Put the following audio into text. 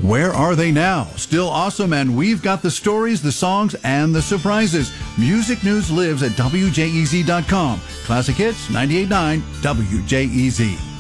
Where are they now? Still awesome, and we've got the stories, the songs, and the surprises. Music News lives at WJEZ.com. Classic Hits 98.9 WJEZ.